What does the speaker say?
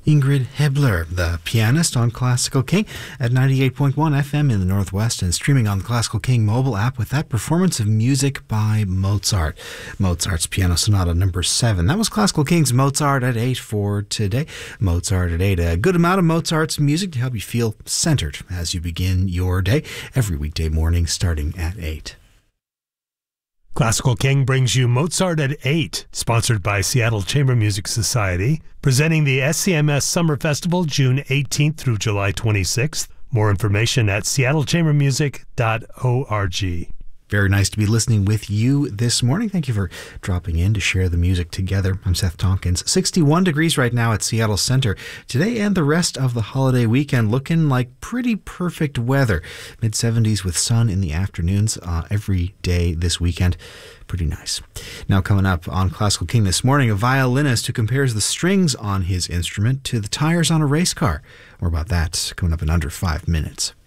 Ingrid Hebler, the pianist on Classical King at 98.1 FM in the Northwest and streaming on the Classical King mobile app with that performance of music by Mozart. Mozart's Piano Sonata number 7. That was Classical King's Mozart at 8 for today. Mozart at 8. A good amount of Mozart's music to help you feel centered as you begin your day every weekday morning starting at 8. Classical King brings you Mozart at 8, sponsored by Seattle Chamber Music Society, presenting the SCMS Summer Festival June 18th through July 26th. More information at seattlechambermusic.org. Very nice to be listening with you this morning. Thank you for dropping in to share the music together. I'm Seth Tompkins. 61 degrees right now at Seattle Center. Today and the rest of the holiday weekend looking like pretty perfect weather. Mid-70s with sun in the afternoons every day this weekend. Pretty nice. Now coming up on Classical King this morning, a violinist who compares the strings on his instrument to the tires on a race car. More about that coming up in under 5 minutes.